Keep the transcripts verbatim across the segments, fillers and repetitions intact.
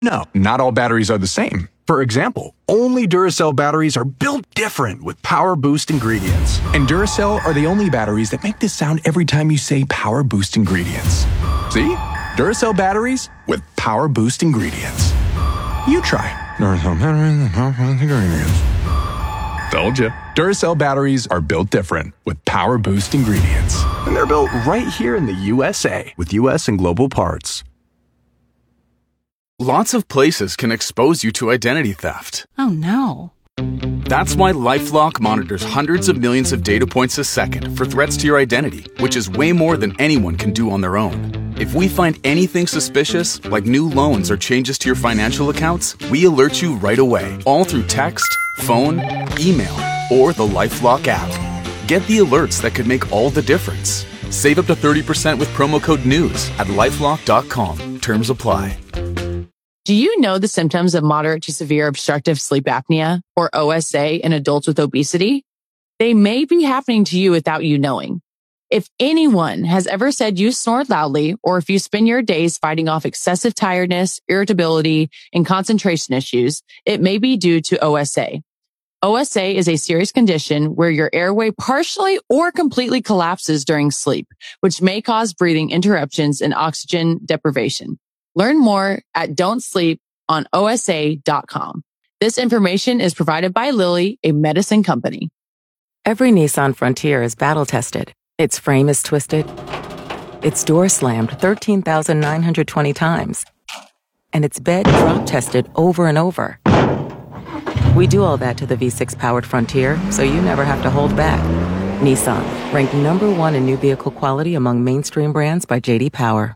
No, not all batteries are the same. For example, only Duracell batteries are built different with Power Boost ingredients. And Duracell are the only batteries that make this sound every time you say Power Boost ingredients. See? Duracell batteries with Power Boost ingredients. You try. Duracell batteries with Power Boost ingredients. Told you. Duracell batteries are built different with Power Boost ingredients. And they're built right here in the U S A with U S and global parts. Lots of places can expose you to identity theft. Oh no. That's why LifeLock monitors hundreds of millions of data points a second for threats to your identity, which is way more than anyone can do on their own. If we find anything suspicious, like new loans or changes to your financial accounts, we alert you right away, all through text, phone, email, or the LifeLock app. Get the alerts that could make all the difference. Save up to thirty percent with promo code NEWS at lifelock dot com. Terms apply. Do you know the symptoms of moderate to severe obstructive sleep apnea, or O S A, in adults with obesity? They may be happening to you without you knowing. If anyone has ever said you snore loudly, or if you spend your days fighting off excessive tiredness, irritability, and concentration issues, it may be due to O S A. O S A is a serious condition where your airway partially or completely collapses during sleep, which may cause breathing interruptions and oxygen deprivation. Learn more at don't sleep on O S A dot com. This information is provided by Lilly, a medicine company. Every Nissan Frontier is battle-tested. Its frame is twisted. Its door slammed thirteen thousand nine hundred twenty times. And its bed drop-tested over and over. We do all that to the V six powered Frontier, so you never have to hold back. Nissan, ranked number one in new vehicle quality among mainstream brands by J D Power.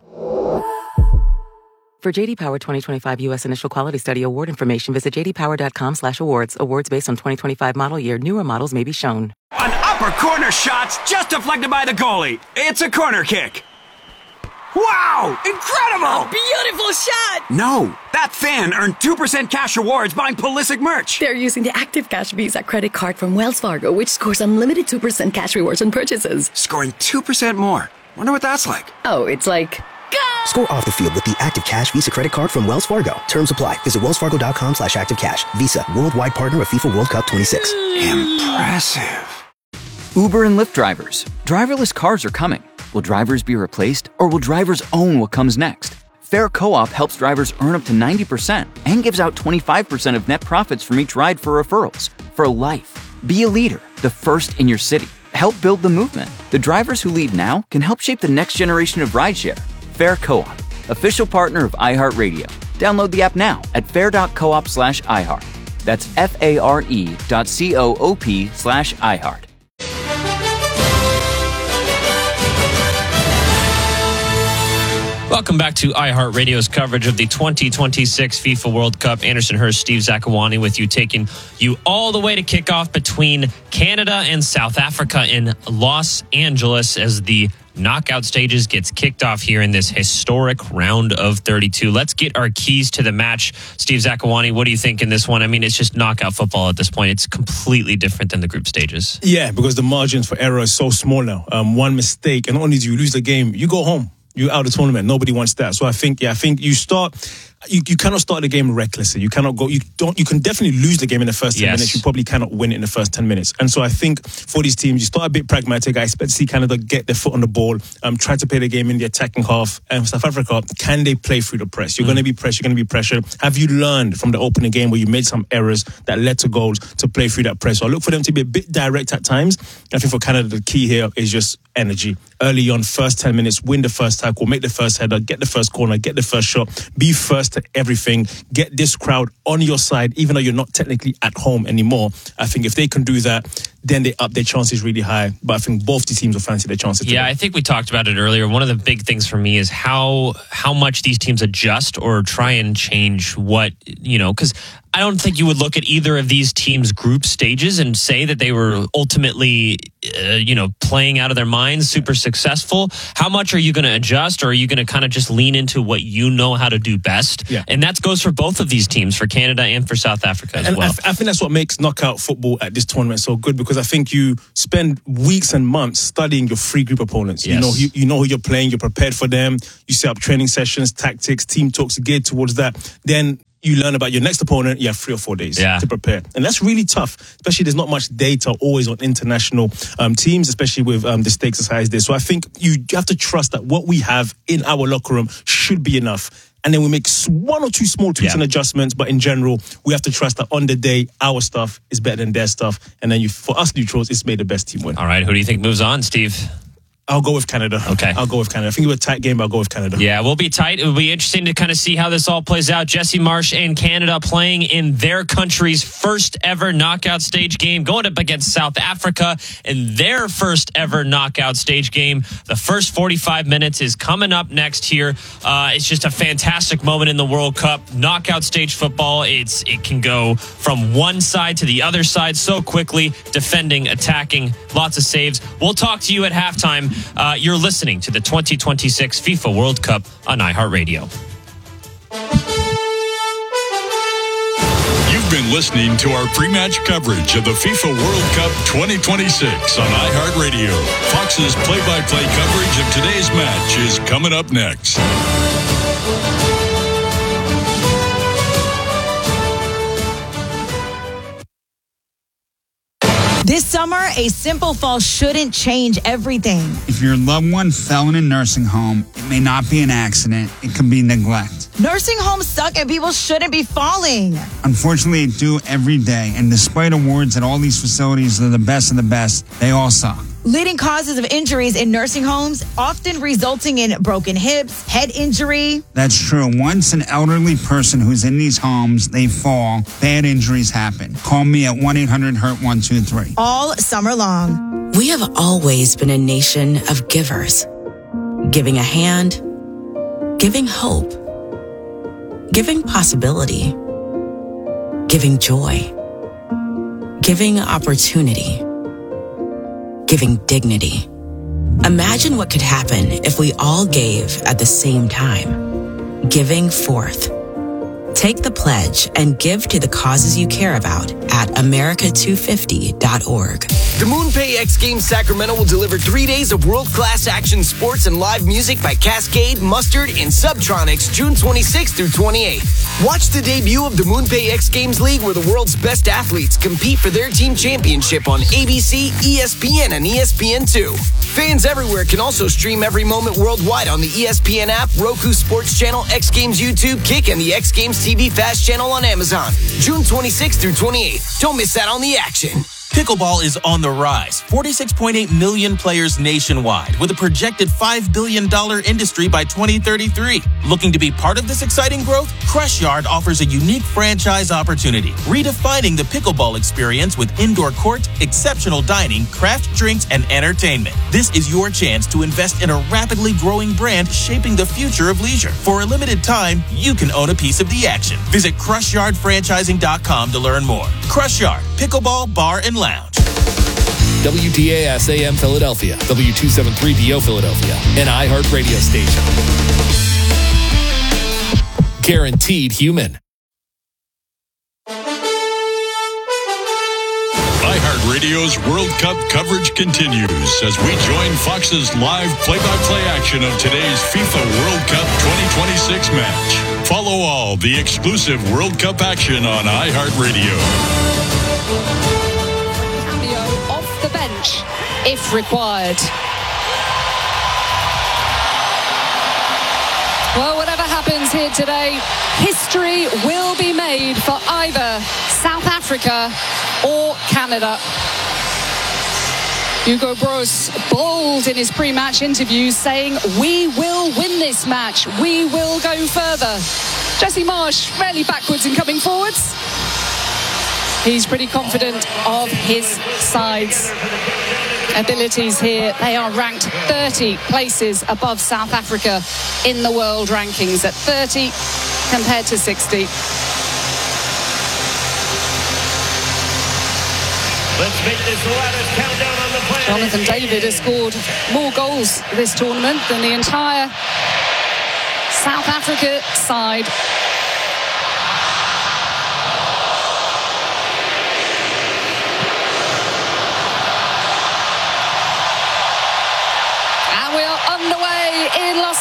For J D Power twenty twenty-five U S Initial Quality Study Award information, visit j d power dot com slash awards. Awards based on twenty twenty-five model year. Newer models may be shown. An upper corner shot's just deflected by the goalie. It's a corner kick. Wow! Incredible! Beautiful shot! No, that fan earned two percent cash rewards buying Pulisic merch. They're using the Active Cash Visa credit card from Wells Fargo, which scores unlimited two percent cash rewards on purchases. Scoring two percent more. Wonder what that's like. Oh, it's like... Go! Score off the field with the Active Cash Visa credit card from Wells Fargo. Terms apply. Visit wells fargo dot com slash active cash. Visa, worldwide partner of FIFA World Cup twenty-six. Impressive. Uber and Lyft drivers. Driverless cars are coming. Will drivers be replaced, or will drivers own what comes next? Fair Co-op helps drivers earn up to ninety percent and gives out twenty-five percent of net profits from each ride for referrals. For life. Be a leader, the first in your city. Help build the movement. The drivers who lead now can help shape the next generation of rideshare. Fair Co-op, official partner of iHeartRadio. Download the app now at fair dot coop slash iHeart. That's F-A-R-E dot C-O-O-P slash iHeart. Welcome back to iHeartRadio's coverage of the twenty twenty-six FIFA World Cup. Anderson Hurst, Steve Zakawani with you, taking you all the way to kickoff between Canada and South Africa in Los Angeles as the knockout stages gets kicked off here in this historic round of thirty-two. Let's get our keys to the match. Steve Zakawani, what do you think in this one? I mean, it's just knockout football at this point. It's completely different than the group stages. Yeah, because the margins for error is so small now. Um, one mistake, and not only do you lose the game, you go home. You're out of the tournament. Nobody wants that. So I think, yeah, I think you start... You, you cannot start the game recklessly. You cannot go. You don't. You can definitely lose the game in the first ten yes. minutes. You probably cannot win it in the first ten minutes. And so I think for these teams, you start a bit pragmatic. I expect to see Canada get their foot on the ball, um, try to play the game in the attacking half. And South Africa, can they play through the press? You're mm. going to be pressed. You're going to be pressured. Have you learned from the opening game where you made some errors that led to goals to play through that press? So I look for them to be a bit direct at times. I think for Canada, the key here is just energy. Early on, first ten minutes, win the first tackle, make the first header, get the first corner, get the first shot, be first to everything. Get this crowd on your side, even though you're not technically at home anymore. I think if they can do that, then they up their chances really high. But I think both the teams will fancy their chances. Yeah, today. I think we talked about it earlier. One of the big things for me is how how much these teams adjust or try and change what, you know, because I don't think you would look at either of these teams' group stages and say that they were ultimately, uh, you know, playing out of their minds, super successful. How much are you going to adjust, or are you going to kind of just lean into what you know how to do best? Yeah. And that goes for both of these teams, for Canada and for South Africa as and well. I, th- I think that's what makes knockout football at this tournament so good, because because I think you spend weeks and months studying your three group opponents. Yes. You know, you, you know who you're playing, you're prepared for them, you set up training sessions, tactics, team talks geared towards that. Then you learn about your next opponent, you have three or four days yeah. to prepare. And that's really tough, especially there's not much data always on international um, teams, especially with um, the stakes as high as this. So I think you have to trust that what we have in our locker room should be enough. And then we make one or two small tweaks yeah. and adjustments, but in general, we have to trust that on the day, our stuff is better than their stuff. And then you, for us neutrals, it's made the best team win. All right, who do you think moves on, Steve? I'll go with Canada. Okay. I'll go with Canada. I think it was a tight game, but I'll go with Canada. Yeah, we'll be tight. It will be interesting to kind of see how this all plays out. Jesse Marsh and Canada playing in their country's first ever knockout stage game, going up against South Africa in their first ever knockout stage game. The first forty-five minutes is coming up next here. Uh, it's just a fantastic moment in the World Cup. Knockout stage football, it's it can go from one side to the other side so quickly, defending, attacking, lots of saves. We'll talk to you at halftime. Uh, you're listening to the twenty twenty-six FIFA World Cup on iHeartRadio. You've been listening to our pre-match coverage of the FIFA World Cup twenty twenty-six on iHeartRadio. Fox's play-by-play coverage of today's match is coming up next. This summer, a simple fall shouldn't change everything. If your loved one fell in a nursing home, it may not be an accident. It could be neglect. Nursing homes suck and people shouldn't be falling. Unfortunately, it do every day. And despite awards that all these facilities are the best of the best, they all suck. Leading causes of injuries in nursing homes, often resulting in broken hips, head injury. That's true. Once an elderly person who's in these homes, they fall, bad injuries happen. Call me at one eight hundred hurt one two three. All summer long. We have always been a nation of givers. Giving a hand, giving hope, giving possibility, giving joy, giving opportunity, giving dignity. Imagine what could happen if we all gave at the same time. Giving forth. Take the pledge and give to the causes you care about at America two fifty dot org. The MoonPay X Games Sacramento will deliver three days of world-class action sports and live music by Cascade, Mustard, and Subtronics June twenty-sixth through twenty-eighth. Watch the debut of the MoonPay X Games League where the world's best athletes compete for their team championship on A B C, E S P N, and E S P N two. Fans everywhere can also stream every moment worldwide on the E S P N app, Roku Sports Channel, X Games YouTube, Kick, and the X Games T V Fast Channel on Amazon. June twenty-sixth through twenty-eighth. Don't miss out on the action. Pickleball is on the rise. forty-six point eight million players nationwide, with a projected five billion dollars industry by twenty thirty-three. Looking to be part of this exciting growth? Crush Yard offers a unique franchise opportunity, redefining the pickleball experience with indoor court, exceptional dining, craft drinks, and entertainment. This is your chance to invest in a rapidly growing brand shaping the future of leisure. For a limited time, you can own a piece of the action. Visit crush yard franchising dot com to learn more. Crush Yard, Pickleball Bar and Lounge. W D A S A M Philadelphia, W two seventy-three D O Philadelphia, an iHeart radio station. Guaranteed human. iHeartRadio's World Cup coverage continues as we join Fox's live play-by-play action of today's FIFA World Cup twenty twenty-six match. Follow all the exclusive World Cup action on iHeartRadio. Off the bench, if required. Well, whatever happens here today, history will be made for either South Africa or Canada. Hugo Broos bold in his pre-match interviews, saying, "We will win this match. We will go further." Jesse Marsh fairly backwards in coming forwards. He's pretty confident of his side's abilities here. They are ranked thirty places above South Africa in the world rankings, at thirty compared to sixty. Let's make this the loudest countdown on the planet. Jonathan David has scored more goals this tournament than the entire South Africa side.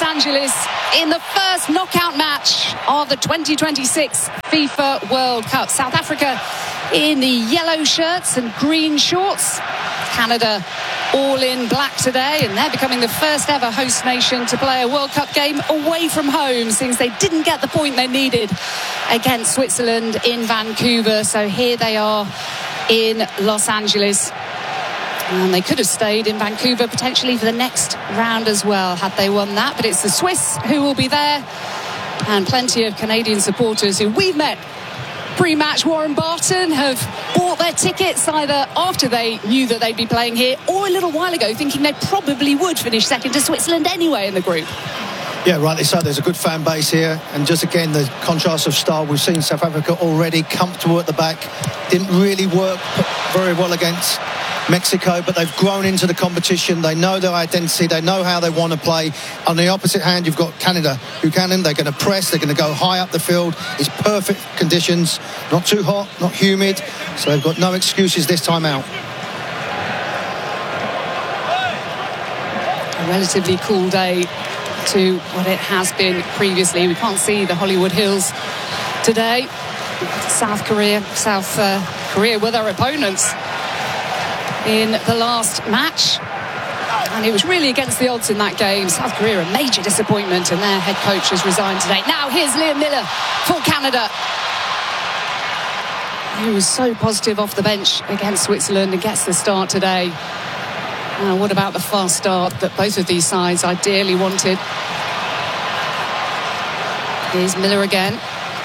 Angeles in the first knockout match of the twenty twenty-six FIFA World Cup. South Africa in the yellow shirts and green shorts. Canada all in black today, and they're becoming the first ever host nation to play a World Cup game away from home, since they didn't get the point they needed against Switzerland in Vancouver. So here they are in Los Angeles. And they could have stayed in Vancouver potentially for the next round as well had they won that. But it's the Swiss who will be there, and plenty of Canadian supporters who we've met pre-match. Warren Barton have bought their tickets either after they knew that they'd be playing here or a little while ago, thinking they probably would finish second to Switzerland anyway in the group. Yeah, rightly so. There's a good fan base here, and just again the contrast of style. We've seen South Africa already comfortable at the back, didn't really work very well against Mexico, but they've grown into the competition. They know their identity, they know how they want to play. On the opposite hand, you've got Canada. Buchanan, they're going to press, they're going to go high up the field. It's perfect conditions, not too hot, not humid, so they've got no excuses this time out. A relatively cool day to what it has been previously. We can't see the Hollywood Hills today. South Korea, South uh, Korea were their opponents in the last match, and it was really against the odds in that game. South Korea a major disappointment, and their head coach has resigned today. Now here's Liam Miller for Canada. He was so positive off the bench against Switzerland and gets the start today. Now, what about the fast start that both of these sides ideally wanted? Here's Miller again.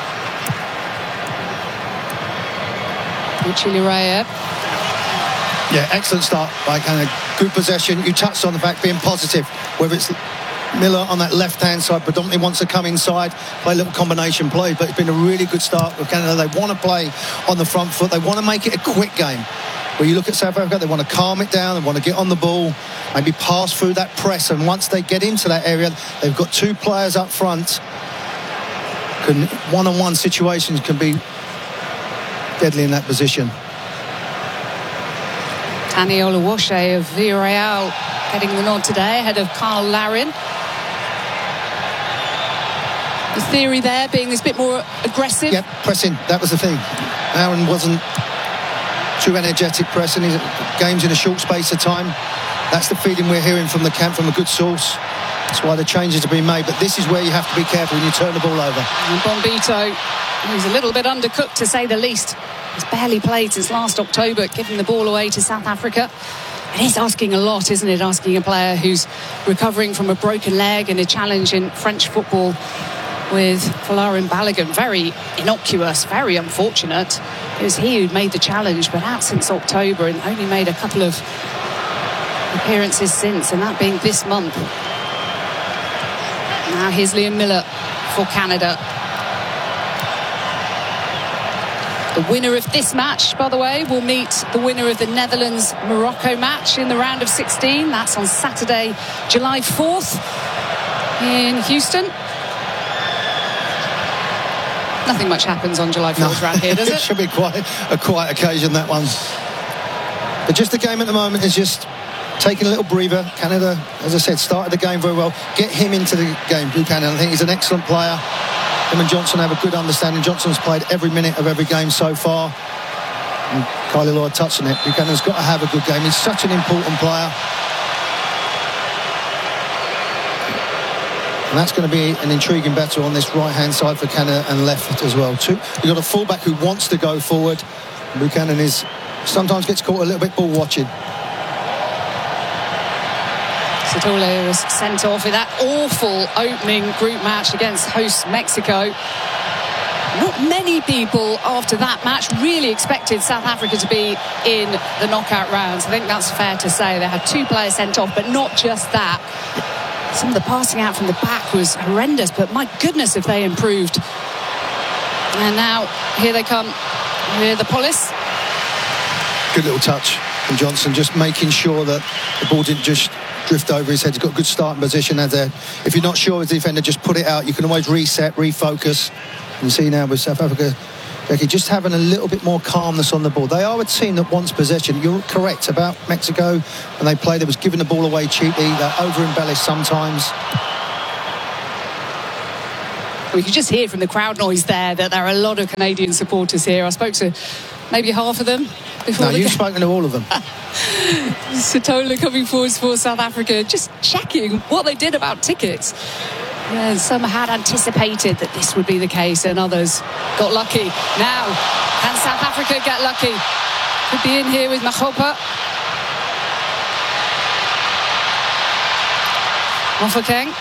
Chile-Rea. Yeah, excellent start by Canada. Good possession. You touched on the fact being positive, whether it's Miller on that left-hand side, predominantly wants to come inside, play a little combination play, but it's been a really good start with Canada. They want to play on the front foot. They want to make it a quick game. Where you look at South Africa, they want to calm it down, they want to get on the ball, maybe pass through that press, and once they get into that area, they've got two players up front. Can, one-on-one situations can be deadly in that position. Tani Oluwase of Villarreal getting the nod today ahead of Carl Larin. The theory there being this bit more aggressive. Yep, pressing, that was the thing. Larin wasn't too energetic pressing. His games in a short space of time. That's the feeling we're hearing from the camp, from a good source. That's why the changes are being made. But this is where you have to be careful when you turn the ball over. And Bombito, he's a little bit undercooked to say the least. He's barely played since last October, giving the ball away to South Africa. It is asking a lot, isn't it? Asking a player who's recovering from a broken leg and a challenge in French football with Folarin Balogun. Very innocuous, very unfortunate. It was he who'd made the challenge, but out since October and only made a couple of appearances since, and that being this month. Now here's Liam Miller for Canada. The winner of this match, by the way, will meet the winner of the Netherlands-Morocco match in the round of sixteen. That's on Saturday, July fourth in Houston. Nothing much happens on July fourth no. around here, does it? It should be quite a quiet occasion, that one. But just the game at the moment is just taking a little breather. Canada, as I said, started the game very well. Get him into the game, Buchanan. I think he's an excellent player. Him and Johnson have a good understanding. Johnson's played every minute of every game so far. And Kylie Lloyd touched on it. Buchanan's got to have a good game. He's such an important player. And that's going to be an intriguing battle on this right-hand side for Canada and left as well, too. You've got a fullback who wants to go forward. Buchanan is sometimes gets caught a little bit ball watching. Sotole was sent off in that awful opening group match against host Mexico. Not many people after that match really expected South Africa to be in the knockout rounds. I think that's fair to say. They had two players sent off, but not just that. Some of the passing out from the back was horrendous, but my goodness if they improved. And now here they come. Here the police. Good little touch from Johnson, just making sure that the ball didn't just drift over his head. He's got a good starting position as there. If you're not sure as a defender, just put it out. You can always reset, refocus. You see now with South Africa, Becky, just having a little bit more calmness on the ball. They are a team that wants possession. You're correct about Mexico. When they played, they was giving the ball away cheaply. They're over-embellished sometimes. We could just hear from the crowd noise there that there are a lot of Canadian supporters here. I spoke to maybe half of them before. No, the you've game. spoken to all of them. Satola coming forwards for South Africa, just checking what they did about tickets. Yeah, some had anticipated that this would be the case, and others got lucky. Now, can South Africa get lucky? Could be in here with Magopa. Mofokeng.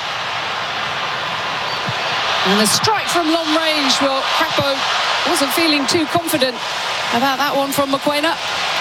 And the strike from long range. Well, Crepeau wasn't feeling too confident about that one from Mokoena.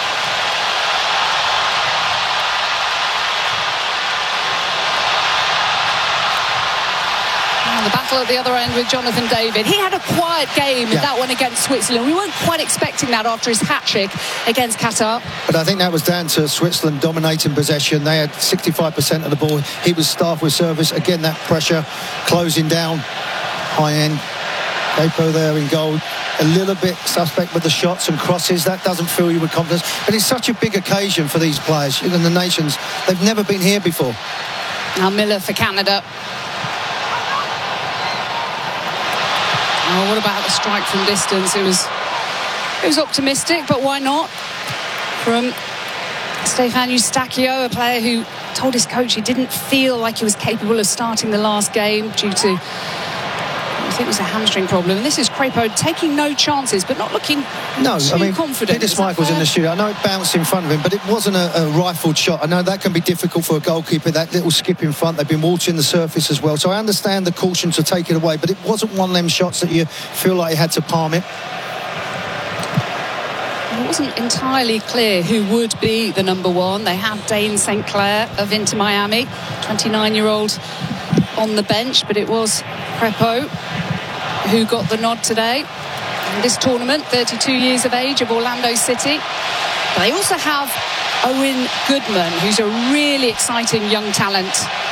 And the battle at the other end with Jonathan David. He had a quiet game in Yeah. that one against Switzerland. We weren't quite expecting that after his hat-trick against Qatar. But I think that was down to Switzerland dominating possession. They had sixty-five percent of the ball. He was staffed with service. Again, that pressure closing down. High end. Crepeau there in goal. A little bit suspect with the shots and crosses. That doesn't fill you with confidence. But it's such a big occasion for these players. Even the nations, they've never been here before. Now Miller for Canada. Oh, what about the strike from distance? It was, it was optimistic, but why not? From Stefan Eustáquio, a player who told his coach he didn't feel like he was capable of starting the last game due to, I think it was a hamstring problem. And this is Crepeau taking no chances, but not looking No, too I mean, confident. Peter Schmeichel was in the studio. I know it bounced in front of him, but it wasn't a, a rifled shot. I know that can be difficult for a goalkeeper, that little skip in front. They've been watching the surface as well. So I understand the caution to take it away, but it wasn't one of them shots that you feel like you had to palm it. It wasn't entirely clear who would be the number one. They had Dane Saint Clair of Inter Miami, twenty-nine-year-old on the bench, but it was Crepeau who got the nod today in this tournament, thirty-two years of age, of Orlando City. But they also have Owen Goodman, who's a really exciting young talent.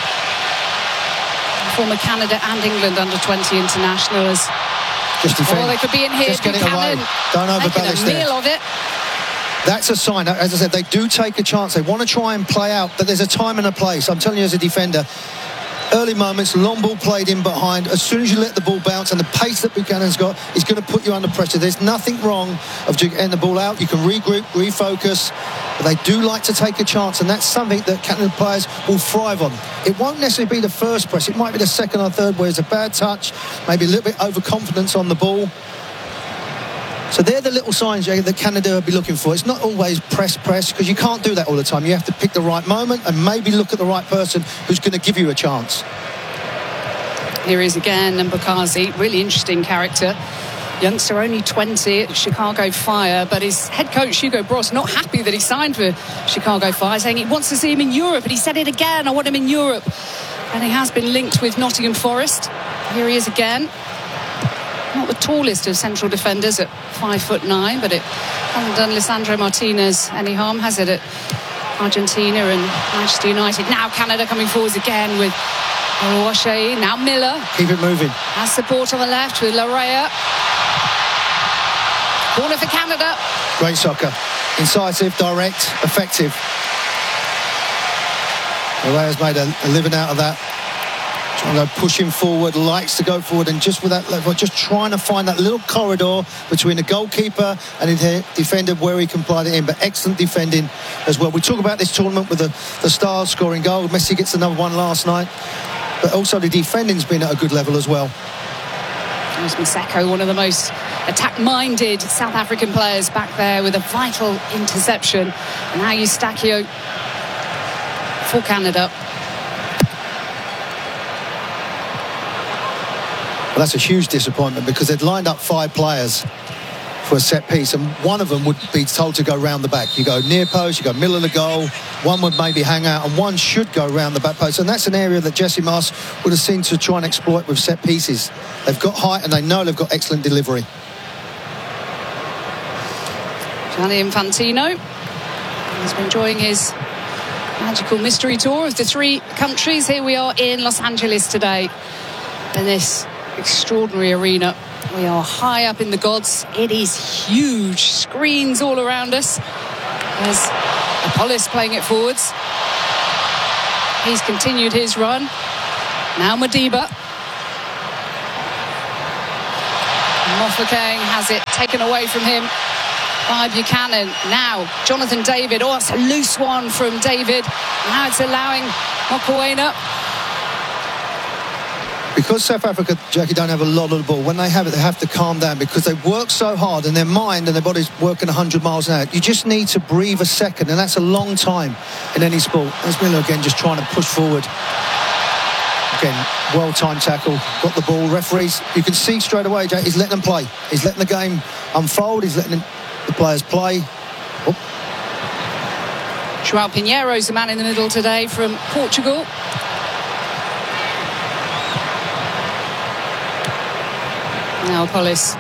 Former Canada and England under twenty internationals. Just defend. Oh, they could be in here. Just get it away. Don't overbalance Making a there. meal of it. That's a sign. As I said, they do take a chance. They want to try and play out, but there's a time and a place. I'm telling you as a defender, early moments, long ball played in behind. As soon as you let the ball bounce and the pace that Buchanan's got is going to put you under pressure. There's nothing wrong of getting the ball out. You can regroup, refocus. But they do like to take a chance, and that's something that Canada players will thrive on. It won't necessarily be the first press. It might be the second or third where it's a bad touch, maybe a little bit overconfidence on the ball. So they're the little signs that Canada will be looking for. It's not always press, press, because you can't do that all the time. You have to pick the right moment and maybe look at the right person who's going to give you a chance. Here he is again, Mbakazi, really interesting character. Youngster, only twenty at Chicago Fire, but his head coach, Hugo Bross, not happy that he signed for Chicago Fire, saying he wants to see him in Europe, and he said it again, I want him in Europe. And he has been linked with Nottingham Forest. Here he is again. Not the tallest of central defenders at five foot nine, but it hasn't done Lisandro Martinez any harm, has it, at Argentina and Manchester United. Now Canada coming forwards again with Owashe. Now Miller. Keep it moving. Has support on the left with Larea. Corner for Canada. Great soccer. Incisive, direct, effective. Larea's made a, a living out of that. Trying to push him forward, likes to go forward, and just with that level, just trying to find that little corridor between the goalkeeper and the defender where he can play it in. But excellent defending as well. We talk about this tournament with the, the stars scoring goal. Messi gets another one last night, but also the defending's been at a good level as well. There's Maseko, one of the most attack-minded South African players back there with a vital interception. And now Eustáquio for Canada. Well, that's a huge disappointment because they'd lined up five players for a set piece, and one of them would be told to go round the back. You go near post, you go middle of the goal, one would maybe hang out, and one should go round the back post. And that's an area that Jesse Marsch would have seen to try and exploit with set pieces. They've got height and they know they've got excellent delivery. Gianni Infantino has been enjoying his magical mystery tour of the three countries. Here we are in Los Angeles today in this extraordinary arena. We are high up in the gods. It is huge. Screens all around us. There's Apollos playing it forwards. He's continued his run. Now Madiba. Mofokeng has it taken away from him by Buchanan. Now, Jonathan David. Oh, it's a loose one from David. Now it's allowing Mokoena. Because South Africa, Jackie, don't have a lot of the ball, when they have it, they have to calm down because they work so hard and their mind and their body's working one hundred miles an hour. You just need to breathe a second, and that's a long time in any sport. There's Miller again just trying to push forward. Again, well-timed tackle, got the ball. Referees, you can see straight away, Jack, he's letting them play. He's letting the game unfold. He's letting the players play. Oh. João Pinheiro's the man in the middle today from Portugal. Now Polis.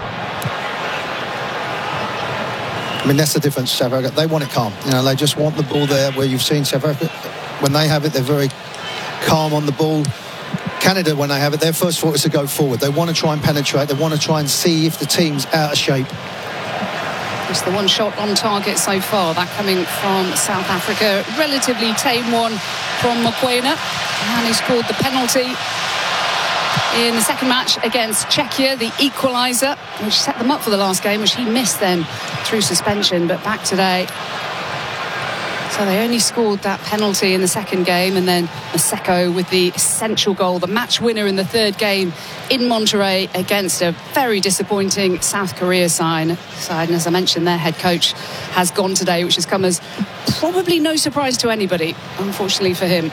I mean, that's the difference, South Africa. They want it calm. You know, they just want the ball there, where you've seen South Africa, when they have it, they're very calm on the ball. Canada, when they have it, their first thought is to go forward. They want to try and penetrate. They want to try and see if the team's out of shape. Just the one shot on target so far, that coming from South Africa. Relatively tame one from Mokoena. And he scored the penalty in the second match against Czechia, the equaliser, which set them up for the last game, which he missed then through suspension. But back today. So they only scored that penalty in the second game, and then Maseko with the essential goal, the match winner in the third game in Monterrey against a very disappointing South Korea side. And as I mentioned, their head coach has gone today, which has come as probably no surprise to anybody, unfortunately for him.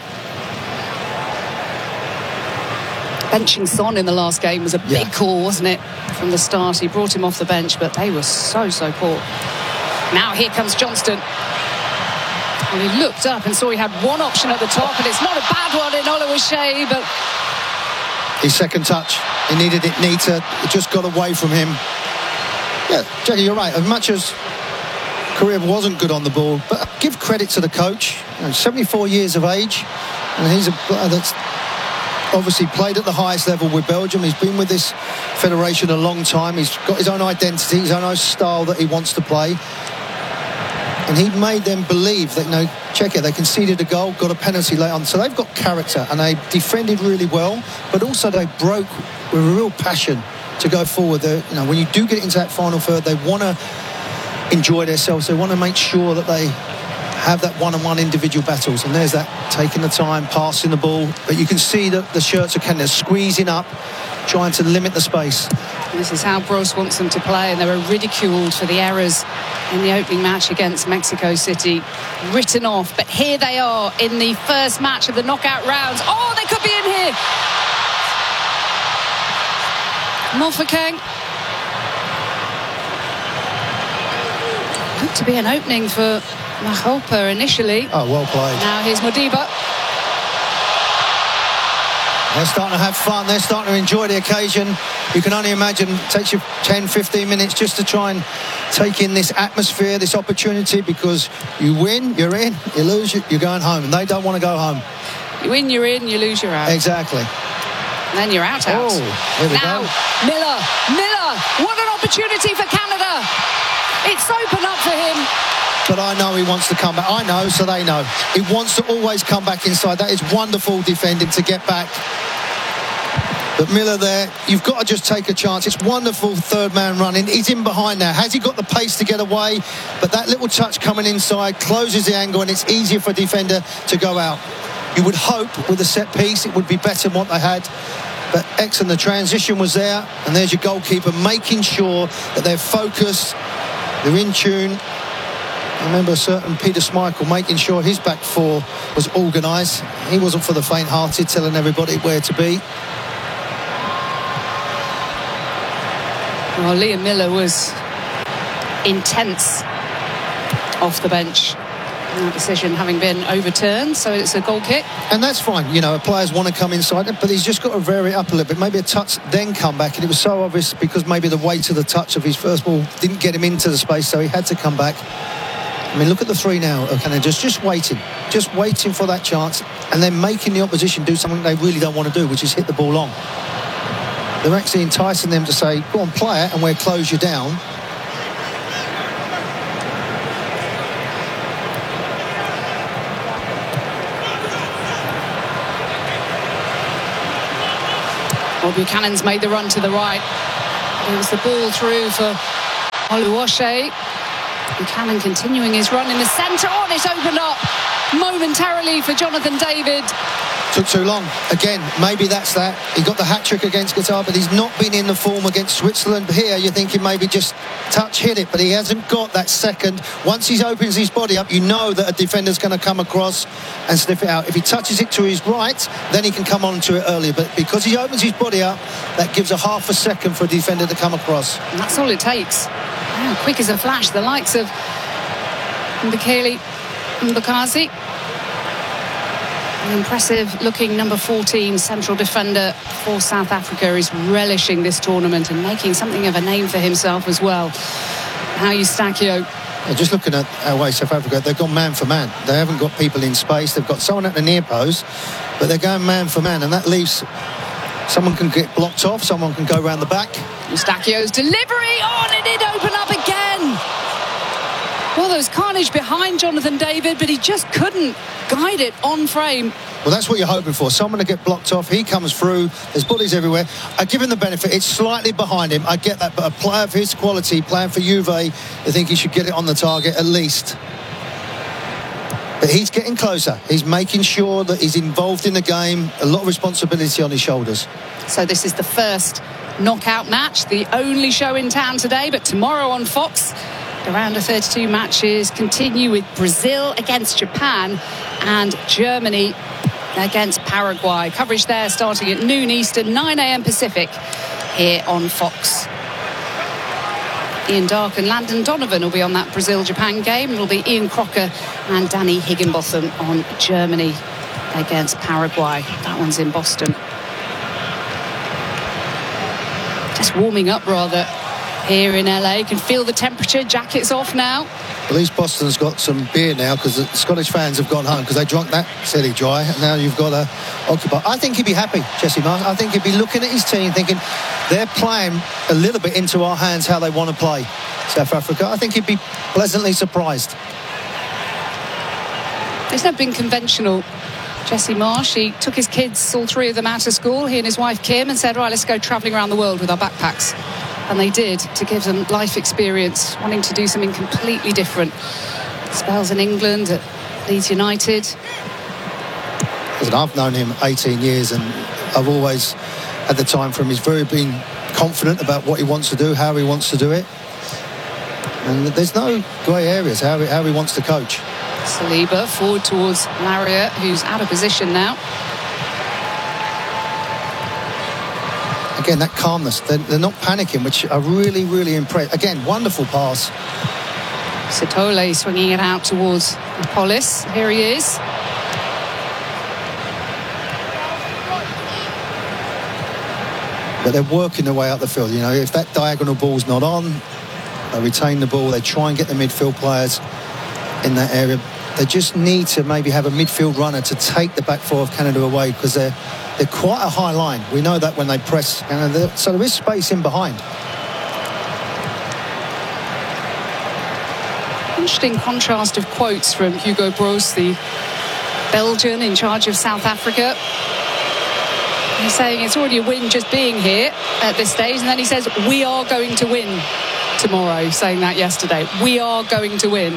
Benching Son in the last game was a big yeah. call, wasn't it, from the start? He brought him off the bench, but they were so, so poor. Now here comes Johnston. And he looked up and saw he had one option at the top, and it's not a bad one in Oluwaseyi, but... His second touch, he needed it neater, it just got away from him. Yeah, Jackie, you're right. As much as Korea wasn't good on the ball, but give credit to the coach. You know, seventy-four years of age, and he's a player that's obviously played at the highest level with Belgium. He's been with this federation a long time. He's got his own identity, his own style that he wants to play. And he made them believe that, you know, check it, they conceded a goal, got a penalty late on. So they've got character, and they defended really well, but also they broke with a real passion to go forward. They're, you know, when you do get into that final third, they want to enjoy themselves. They want to make sure that they have that one-on-one individual battles. And there's that, taking the time, passing the ball. But you can see that the shirts are kind of squeezing up, trying to limit the space. This is how Bros wants them to play, and they were ridiculed for the errors in the opening match against Mexico City. Written off, but here they are in the first match of the knockout rounds. Oh, they could be in here. Mofokeng. Looked to be an opening for Mahopa initially. Oh, well played. Now here's Modiba. They're starting to have fun. They're starting to enjoy the occasion. You can only imagine it takes you ten, fifteen minutes just to try and take in this atmosphere, this opportunity, because you win, you're in. You lose, you're going home. And they don't want to go home. You win, you're in. You lose, you're out. Exactly. And then you're out, out. Oh, here we now, go. Miller. Miller. What an opportunity for Canada. It's open up for him. But I know he wants to come back. I know, so they know. He wants to always come back inside. That is wonderful defending to get back. But Miller there, you've got to just take a chance. It's wonderful third man running. He's in behind now. Has he got the pace to get away? But that little touch coming inside closes the angle, and it's easier for a defender to go out. You would hope with a set piece it would be better than what they had. But excellent, the transition was there. And there's your goalkeeper making sure that they're focused, they're in tune. I remember a certain Peter Schmeichel making sure his back four was organised. He wasn't for the faint-hearted, telling everybody where to be. Well, Liam Miller was intense off the bench. That decision having been overturned, so it's a goal kick. And that's fine. You know, players want to come inside, but he's just got to vary it up a little bit. Maybe a touch, then come back. And it was so obvious because maybe the weight of the touch of his first ball didn't get him into the space, so he had to come back. I mean, look at the three now. Okay, just just waiting, just waiting for that chance, and then making the opposition do something they really don't want to do, which is hit the ball long. They're actually enticing them to say, "Go on, play it, and we'll close you down." Well, Buchanan's made the run to the right. It was the ball through for Oluwaseyi. Buchanan continuing his run in the centre. Oh, and it's opened up momentarily for Jonathan David. Took too long. Again, maybe that's that. He got the hat-trick against Qatar, but he's not been in the form against Switzerland. Here, you're thinking maybe just touch hit it, but he hasn't got that second. Once he opens his body up, you know that a defender's going to come across and sniff it out. If he touches it to his right, then he can come on to it earlier. But because he opens his body up, that gives a half a second for a defender to come across. And that's all it takes. Yeah, quick as a flash. The likes of Mbekele Mbukazi. An impressive-looking number fourteen central defender for South Africa is relishing this tournament and making something of a name for himself as well. How Eustachio? Yeah, just looking at our way South Africa, they've gone man for man. They haven't got people in space. They've got someone at the near post, but they're going man for man, and that leaves someone can get blocked off, someone can go around the back. Eustachio's delivery on, oh, and it did open up again. Well, there was carnage behind Jonathan David, but he just couldn't guide it on frame. Well, that's what you're hoping for. Someone to get blocked off. He comes through. There's bodies everywhere. I give him the benefit. It's slightly behind him. I get that. But a player of his quality, playing for Juve, I think he should get it on the target at least. But he's getting closer. He's making sure that he's involved in the game. A lot of responsibility on his shoulders. So this is the first knockout match, the only show in town today, but tomorrow on Fox, the round of thirty-two matches continue with Brazil against Japan and Germany against Paraguay. Coverage there starting at noon Eastern, nine a.m. Pacific here on Fox. Ian Darke and Landon Donovan will be on that Brazil-Japan game. It'll be Ian Crocker and Danny Higginbotham on Germany against Paraguay. That one's in Boston. Just warming up rather here in L A. Can feel the temperature. Jackets off now. At least Boston's got some beer now because the Scottish fans have gone home because they drunk that silly dry, and now you've got to occupy. I think he'd be happy, Jesse Marsh. I think he'd be looking at his team thinking they're playing a little bit into our hands how they want to play South Africa. I think he'd be pleasantly surprised. It's never been conventional. Jesse Marsh, he took his kids, all three of them, out of school, he and his wife Kim, and said, right, let's go travelling around the world with our backpacks. And they did, to give them life experience, wanting to do something completely different. Spells in England at Leeds United. Listen, I've known him eighteen years, and I've always had the time for him. He's very been confident about what he wants to do, how he wants to do it. And there's no grey areas, how he, how he wants to coach. Saliba forward towards Lariat, who's out of position now. Again, that calmness. They're, they're not panicking, which are really, really impressed. Again, wonderful pass. Sitole swinging it out towards Polis. Here he is. But they're working their way up the field. You know, if that diagonal ball's not on, they retain the ball. They try and get the midfield players in that area. They just need to maybe have a midfield runner to take the back four of Canada away, because they're they're quite a high line. We know that when they press, and so there is space in behind. Interesting contrast of quotes from Hugo Broos, the Belgian in charge of South Africa. He's saying it's already a win just being here at this stage, and then he says we are going to win tomorrow, saying that yesterday. We are going to win.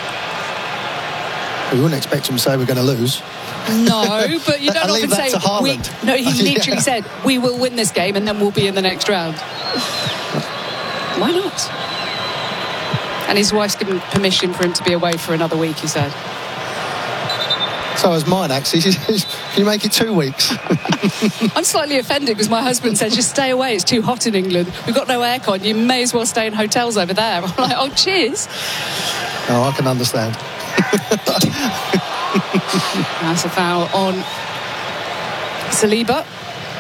We wouldn't expect him to say we're going to lose. No, but you don't often say we, no, he literally yeah. said we will win this game and then we'll be in the next round. Why not? And his wife's given permission for him to be away for another week, he said. So is mine, actually. Can you make it two weeks? I'm slightly offended because my husband says just stay away, it's too hot in England, we've got no aircon, you may as well stay in hotels over there. I'm like, oh cheers. Oh, I can understand. That's a foul on Saliba.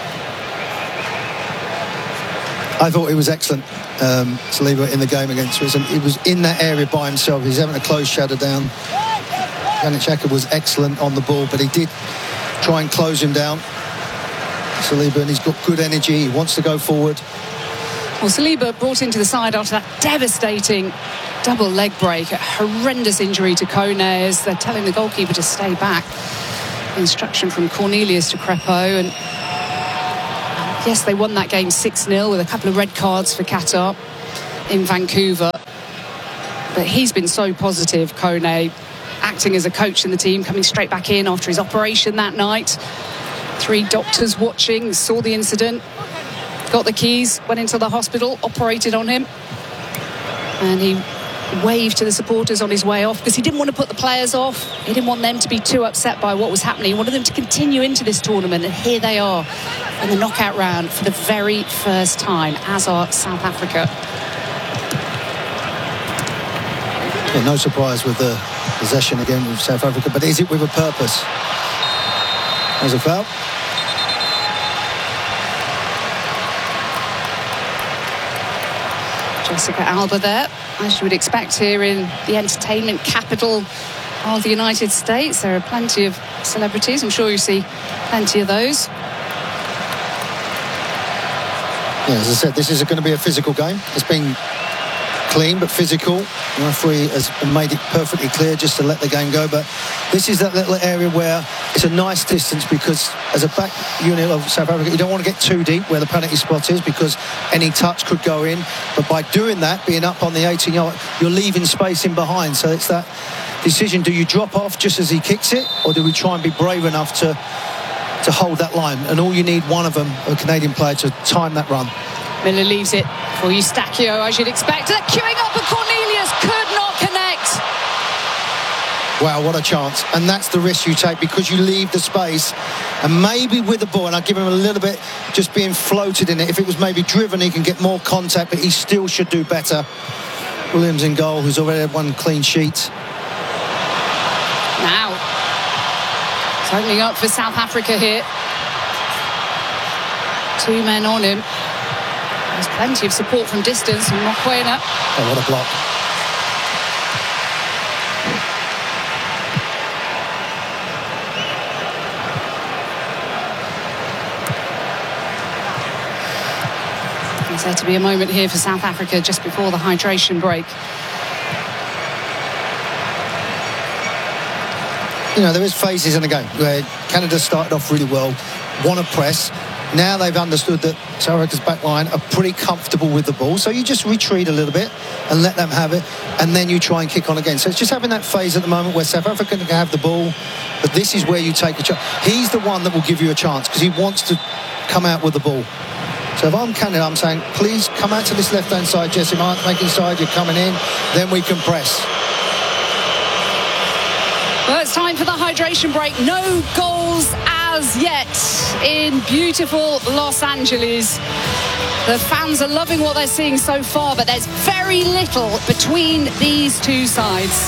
I thought he was excellent, um, Saliba, in the game against Switzerland. He was in that area by himself. He's having a close shadow down. Granit Xhaka was excellent on the ball, but he did try and close him down. Saliba, and he's got good energy. He wants to go forward. Well, Saliba brought into the side after that devastating double leg break, a horrendous injury to Kone, as they're telling the goalkeeper to stay back. Instruction from Cornelius to Crepeau, and Yes, they won that game six nil with a couple of red cards for Qatar in Vancouver. But he's been so positive, Kone, acting as a coach in the team, coming straight back in after his operation that night. Three doctors watching, saw the incident, got the keys, went into the hospital, operated on him. And he waved to the supporters on his way off because he didn't want to put the players off. He didn't want them to be too upset by what was happening. He wanted them to continue into this tournament. And here they are in the knockout round for the very first time, as are South Africa. Yeah, no surprise with the possession again with South Africa, but is it with a purpose? There's a foul. Jessica Alba there, as you would expect here in the entertainment capital of the United States. There are plenty of celebrities. I'm sure you see plenty of those. Yeah, as I said, this is going to be a physical game. It's been clean but physical. The referee has made it perfectly clear just to let the game go, but this is that little area where it's a nice distance because as a back unit of South Africa, you don't want to get too deep where the penalty spot is because any touch could go in, but by doing that, being up on the eighteen yard, you're leaving space in behind. So it's that decision, do you drop off just as he kicks it, or do we try and be brave enough to to hold that line? And all you need one of them, a Canadian player, to time that run. Miller leaves it for Eustachio, as you'd expect. That queuing up, and Cornelius could not connect. Wow, what a chance. And that's the risk you take because you leave the space. And maybe with the ball, and I'll give him a little bit just being floated in it. If it was maybe driven, he can get more contact, but he still should do better. Williams in goal, who's already had one clean sheet. Now, it's opening up for South Africa here. Two men on him. There's plenty of support from distance from Mokoena. Oh, what a block. There's there to be a moment here for South Africa just before the hydration break. You know, there is phases in the game where Canada started off really well, want to press. Now they've understood that South Africa's back line are pretty comfortable with the ball. So you just retreat a little bit and let them have it, and then you try and kick on again. So it's just having that phase at the moment where South Africa can have the ball, but this is where you take a chance. He's the one that will give you a chance because he wants to come out with the ball. So if I'm Canada, I'm saying, please come out to this left-hand side, Jesse Martin, making side, you're coming in, then we can press. Well, it's time for the hydration break. No goals as yet in beautiful Los Angeles. The fans are loving what they're seeing so far, but there's very little between these two sides.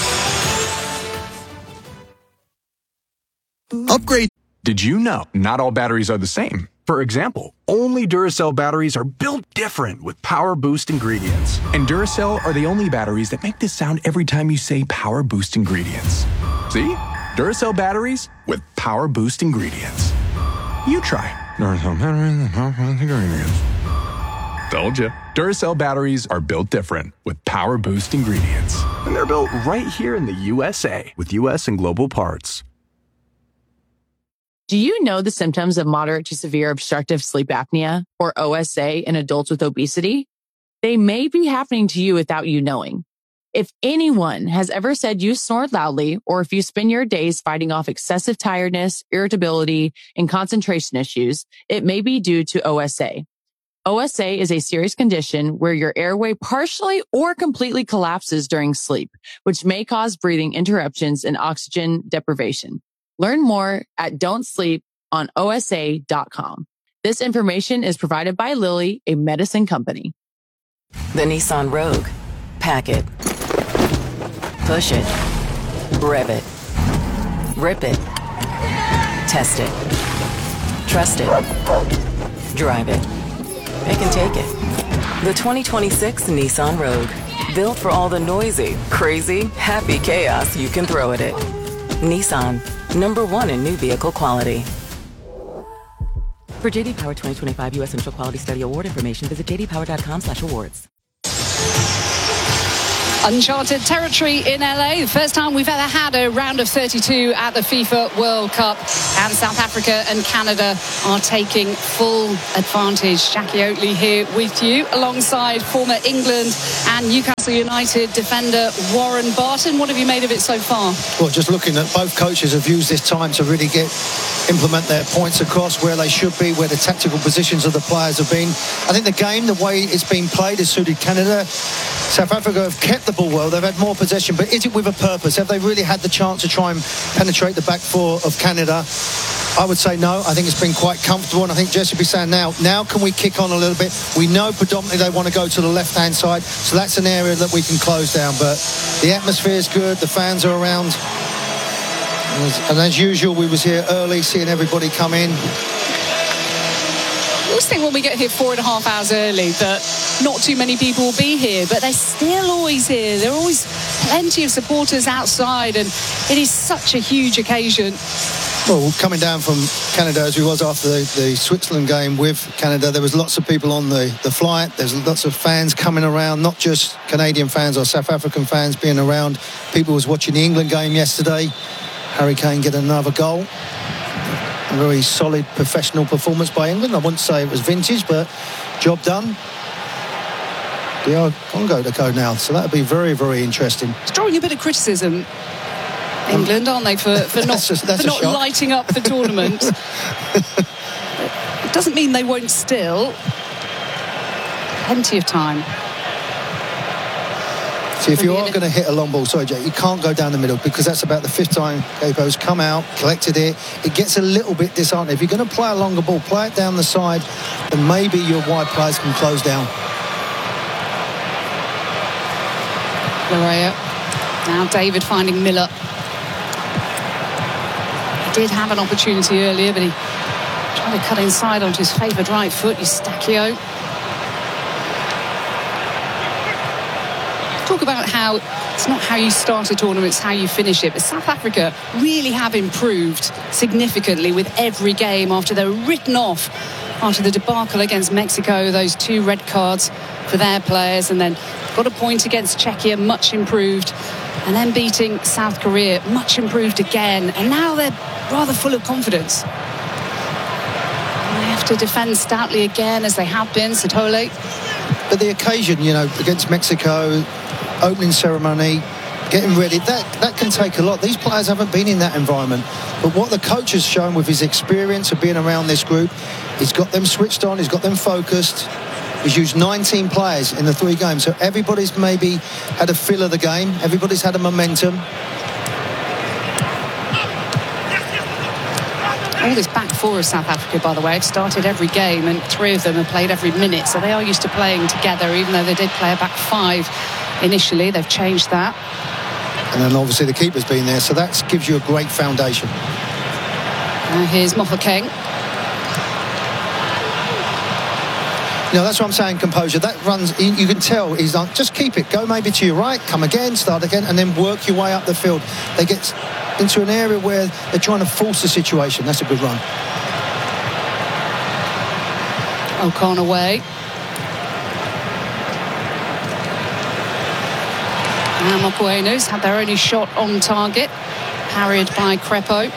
Upgrade. Did you know not all batteries are the same? For example, only Duracell batteries are built different with Power Boost ingredients. And Duracell are the only batteries that make this sound every time you say Power Boost ingredients. See? Duracell batteries with Power Boost ingredients. You try. Duracell batteries with Power Boost ingredients. Told you. Duracell batteries are built different with Power Boost ingredients. And they're built right here in the U S A with U S and global parts. Do you know the symptoms of moderate to severe obstructive sleep apnea, or O S A, in adults with obesity? They may be happening to you without you knowing. If anyone has ever said you snored loudly, or if you spend your days fighting off excessive tiredness, irritability, and concentration issues, it may be due to O S A. O S A is a serious condition where your airway partially or completely collapses during sleep, which may cause breathing interruptions and oxygen deprivation. Learn more at don't sleep on O S A dot com. This information is provided by Lilly, a medicine company. The Nissan Rogue. Pack it. Push it. Rev it. Rip it. Test it. Trust it. Drive it. Pick and take it. The twenty twenty-six Nissan Rogue. Built for all the noisy, crazy, happy chaos you can throw at it. Nissan. Number one in new vehicle quality. For J D Power twenty twenty-five U S Initial Quality Study Award information, visit j d power dot com slash awards. Uncharted territory in L A. The first time we've ever had a round of thirty-two at the FIFA World Cup. And South Africa and Canada are taking full advantage. Jackie Oatley here with you, alongside former England and Newcastle United defender Warren Barton. What have you made of it so far? Well, just looking at both coaches have used this time to really get implement their points across where they should be, where the tactical positions of the players have been. I think the game, the way it's been played, has suited Canada. South Africa have kept the ball well. They've had more possession, but is it with a purpose? Have they really had the chance to try and penetrate the back four of Canada? I would say no. I think it's been quite comfortable, and I think Jess would be saying now, now can we kick on a little bit? We know predominantly they want to go to the left-hand side, so that's an area that we can close down. But the atmosphere is good. The fans are around. And as usual, we was here early, seeing everybody come in. I always think when we get here four and a half hours early that not too many people will be here, but they're still always here. There are always plenty of supporters outside, and it is such a huge occasion. Well, coming down from Canada as we was after the, the Switzerland game with Canada, there was lots of people on the, the flight. There's lots of fans coming around, not just Canadian fans or South African fans being around. People was watching the England game yesterday. Harry Kane get another goal. A very solid professional performance by England. I wouldn't say it was vintage, but job done. D R Congo to go now, so that would be very, very interesting. It's drawing a bit of criticism, England, aren't they, for, for not, that's a, that's for not lighting up the tournament. It doesn't mean they won't still. Plenty of time. See, if you are going to hit a long ball, sorry, Jay, you can't go down the middle, because that's about the fifth time Capo's come out, collected it. It gets a little bit disheartening. If you're going to play a longer ball, play it down the side, and maybe your wide players can close down. Larea. Now David finding Miller. He did have an opportunity earlier, but he tried to cut inside onto his favoured right foot. Eustachio. Talk about how it's not how you start a tournament, it's how you finish it. But South Africa really have improved significantly with every game after they were written off after the debacle against Mexico, those two red cards for their players, and then got a point against Czechia, much improved, and then beating South Korea, much improved again, and now they're rather full of confidence. And they have to defend stoutly again, as they have been. Sithole. But the occasion, you know, against Mexico, opening ceremony, getting ready, that, that can take a lot. These players haven't been in that environment. But what the coach has shown with his experience of being around this group, he's got them switched on, he's got them focused. He's used nineteen players in the three games. So everybody's maybe had a feel of the game. Everybody's had a momentum. All this back four of South Africa, by the way, have started every game, and three of them have played every minute. So they are used to playing together, even though they did play a back five initially. They've changed that. And then obviously the keeper's been there, so that gives you a great foundation. Now here's Mofokeng. You know, that's what I'm saying, composure. That runs, you can tell he's like, just keep it. Go maybe to your right, come again, start again, and then work your way up the field. They get into an area where they're trying to force the situation. That's a good run. O'Connor away. Now Mokoenu's had their only shot on target, parried by Crepo.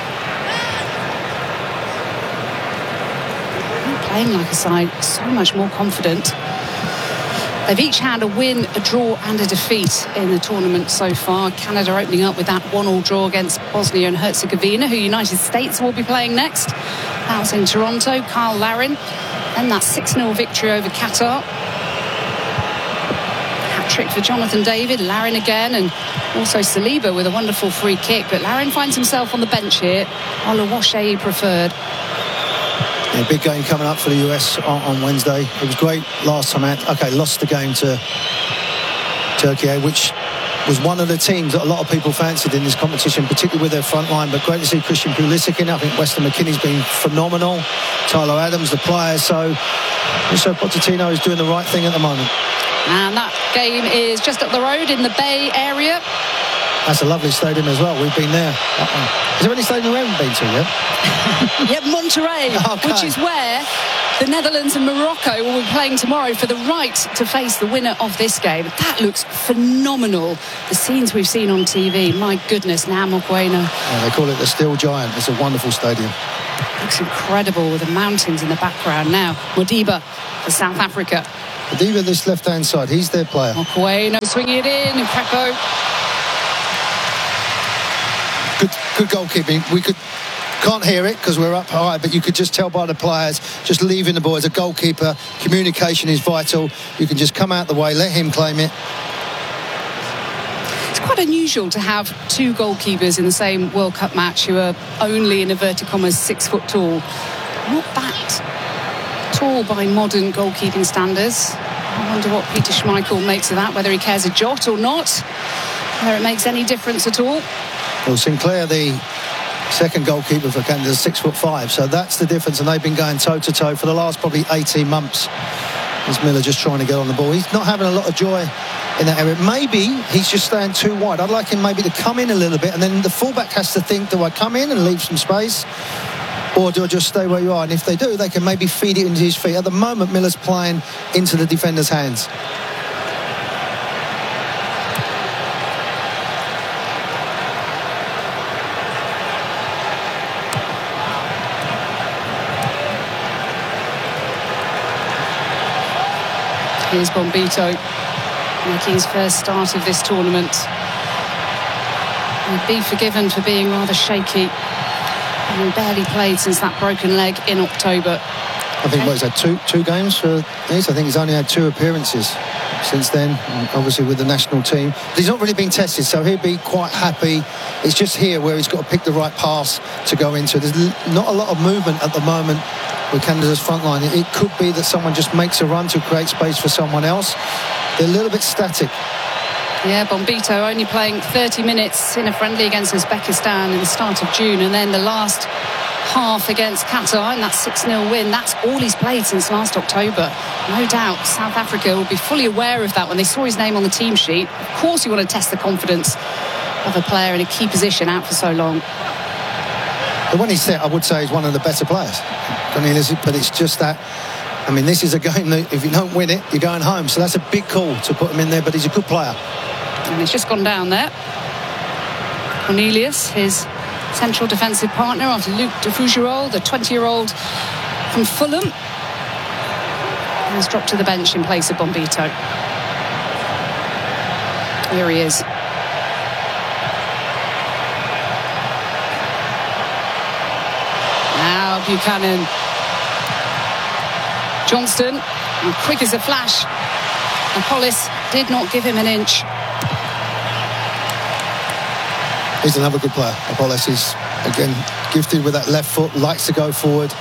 Playing like a side, so much more confident. They've each had a win, a draw and a defeat in the tournament so far. Canada opening up with that one-all draw against Bosnia and Herzegovina, who United States will be playing next. That was in Toronto. Carl Larin. Then that six nil victory over Qatar. Hat-trick for Jonathan David. Larin again, and also Saliba with a wonderful free kick. But Larin finds himself on the bench here. Oluwaseyi he preferred. Yeah, big game coming up for the U S on, on Wednesday. It was great last time out. Okay, lost the game to Turkey, which was one of the teams that a lot of people fancied in this competition, particularly with their front line. But great to see Christian Pulisic in. I think Weston McKennie's been phenomenal. Tyler Adams, the player. So, so Pochettino is doing the right thing at the moment. And that game is just up the road in the Bay Area. That's a lovely stadium as well. We've been there. Uh-uh. Is there any stadium we haven't been to yet? Yep, Monterrey, okay. Which is where The Netherlands and Morocco will be playing tomorrow for the right to face the winner of this game. That looks phenomenal. The scenes we've seen on T V, my goodness, now Mokoena. Yeah, they call it the Steel Giant. It's a wonderful stadium. Looks incredible with the mountains in the background now. Modiba for South Africa. Modiba, this left-hand side, he's their player. Mokoena swinging it in, and Prepo. Good, good goalkeeping. We could... Can't hear it because we're up high, but you could just tell by the players just leaving the ball. As a goalkeeper, communication is vital. You can just come out the way, let him claim it. It's quite unusual to have two goalkeepers in the same World Cup match who are only, in inverted commas, six foot tall. Not that tall by modern goalkeeping standards. I wonder what Peter Schmeichel makes of that, whether he cares a jot or not, whether it makes any difference at all. Well, Sinclair, the second goalkeeper for Canada, is six foot five, so that's the difference, and they've been going toe to toe for the last probably eighteen months. Is Miller just trying to get on the ball? He's not having a lot of joy in that area. Maybe he's just staying too wide. I'd like him maybe to come in a little bit, and then the fullback has to think, do I come in and leave some space, or do I just stay where you are? And if they do, they can maybe feed it into his feet. At the moment, Miller's playing into the defender's hands. Here's Bombito making his first start of this tournament. He'd be forgiven for being rather shaky, having barely played since that broken leg in October. I think what, he's had two two games for these. I think he's only had two appearances since then, obviously with the national team. But he's not really been tested, so he'll be quite happy. It's just here where he's got to pick the right pass to go into. There's not a lot of movement at the moment with Canada's front line. It could be that someone just makes a run to create space for someone else. They're a little bit static. Yeah, Bombito only playing thirty minutes in a friendly against Uzbekistan in the start of June, and then the last half against Qatar in that six nil win. That's all he's played since last October. No doubt South Africa will be fully aware of that when they saw his name on the team sheet. Of course you want to test the confidence of a player in a key position out for so long. But when he's set, I would say he's one of the better players. But it's just that, I mean, this is a game that if you don't win it, you're going home. So that's a big call to put him in there, but he's a good player. And he's just gone down there. Cornelius, his central defensive partner after Luc de Fougerolles, the twenty-year-old from Fulham, has dropped to the bench in place of Bombito. Here he is. Now Buchanan. Johnston, and quick as a flash. And Hollis did not give him an inch. He's another good player. Apollos is, again, gifted with that left foot, likes to go forward.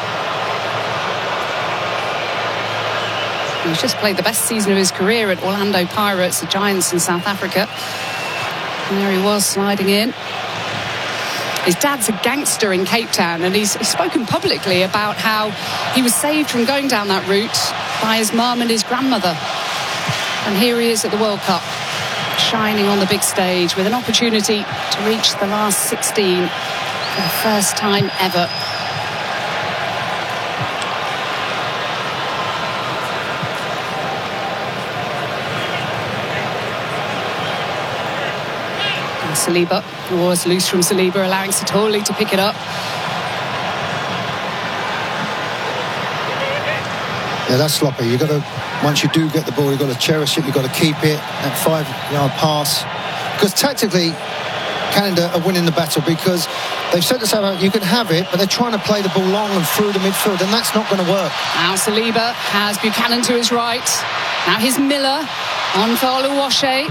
He's just played the best season of his career at Orlando Pirates, the Giants in South Africa. And there he was, sliding in. His dad's a gangster in Cape Town, and he's, he's spoken publicly about how he was saved from going down that route by his mum and his grandmother. And here he is at the World Cup, shining on the big stage with an opportunity to reach the last sixteen for the first time ever. And Saliba, who was loose from Saliba, allowing Satoli to pick it up. Yeah, that's sloppy. You've got to, once you do get the ball, you've got to cherish it, you've got to keep it. That five-yard pass. Because tactically, Canada are winning the battle because they've said to South Africa, you can have it, but they're trying to play the ball long and through the midfield, and that's not going to work. Now Saliba has Buchanan to his right. Now here's Miller on for Oluwaseyi.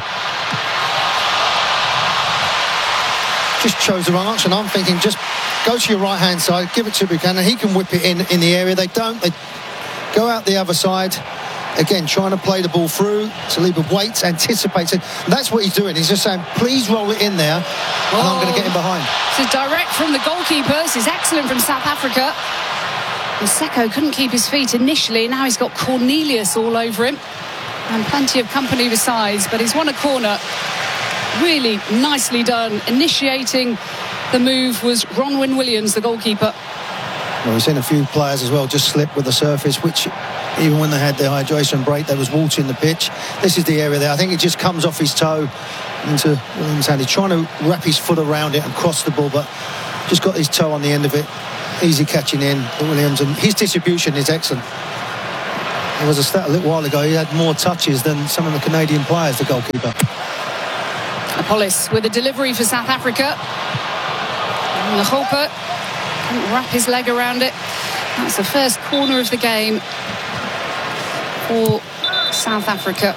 Just chose the wrong option. I'm thinking just go to your right-hand side, give it to Buchanan. He can whip it in in the area. They don't. They go out the other side. Again, trying to play the ball through. Saliba waits, anticipates it. And that's what he's doing. He's just saying, please roll it in there, and oh. I'm going to get him behind. This is direct from the goalkeeper. This is excellent from South Africa. And Seko couldn't keep his feet initially. Now he's got Cornelius all over him. And plenty of company besides. But he's won a corner. Really nicely done. Initiating the move was Ronwyn Williams, the goalkeeper. Well, we've seen a few players as well just slip with the surface, which even when they had their hydration break, they was watering the pitch. This is the area there. I think it just comes off his toe into Williams' hand. He's trying to wrap his foot around it and cross the ball, but just got his toe on the end of it. Easy catching in for Williams, and his distribution is excellent. There was a stat a little while ago, he had more touches than some of the Canadian players, the goalkeeper. Apollis with a delivery for South Africa. And the Hopper couldn't wrap his leg around it. That's the first corner of the game for South Africa.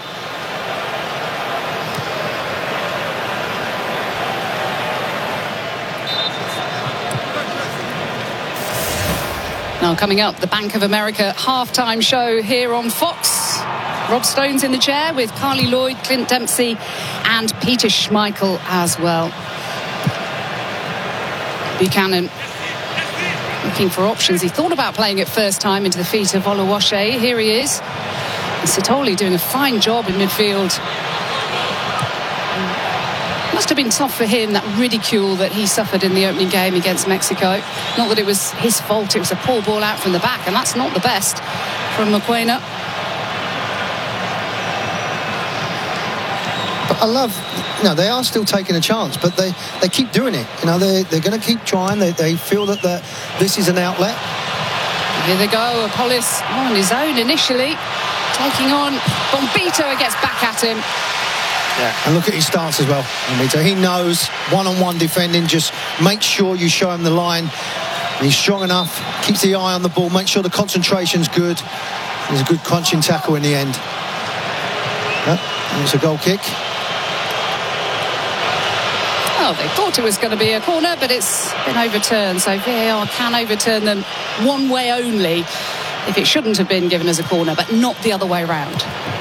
Now coming up, the Bank of America halftime show here on Fox. Rob Stone's in the chair with Carly Lloyd, Clint Dempsey and Peter Schmeichel as well. Buchanan looking for options. He thought about playing it first time into the feet of Oluwaseyi. Here he is. And Sitoli doing a fine job in midfield. Must have been tough for him, that ridicule that he suffered in the opening game against Mexico. Not that it was his fault, it was a poor ball out from the back, and that's not the best from Mokoena. But I love, you know, they are still taking a chance, but they, they keep doing it. You know, they, they're going to keep trying. They, they feel that this is an outlet. Here they go, Apollis on his own initially, taking on Bombito, and gets back at him. Yeah. And look at his stance as well. He knows one-on-one defending, just make sure you show him the line. He's strong enough, keeps the eye on the ball, make sure the concentration's good. There's a good crunching tackle in the end. Yeah, it's a goal kick. Well, they thought it was going to be a corner, but it's been overturned. So V A R can overturn them one way only if it shouldn't have been given as a corner, but not the other way round.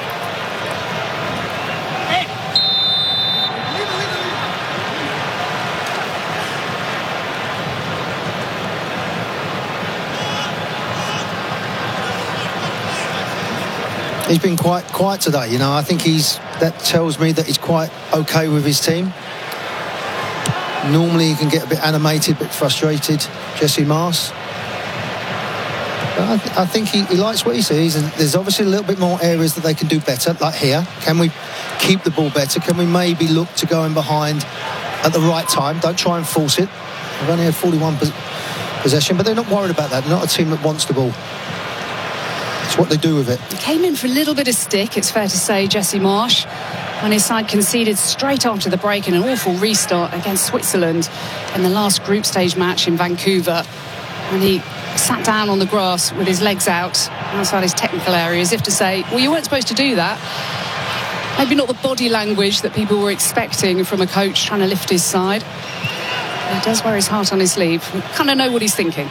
He's been quite quiet today, you know. I think he's, that tells me that he's quite okay with his team. Normally he can get a bit animated, a bit frustrated, Jesse Marsh. But I, th I think he, he likes what he sees, and there's obviously a little bit more areas that they can do better, like here. Can we keep the ball better? Can we maybe look to go in behind at the right time? Don't try and force it. They've only had forty-one pos possession, but they're not worried about that. They're not a team that wants the ball. It's what they do with it. He came in for a little bit of stick, it's fair to say, Jesse Marsh, when his side conceded straight after the break in an awful restart against Switzerland in the last group stage match in Vancouver. And he sat down on the grass with his legs out outside his technical area, as if to say, well, you weren't supposed to do that. Maybe not the body language that people were expecting from a coach trying to lift his side. But he does wear his heart on his sleeve. We kind of know what he's thinking.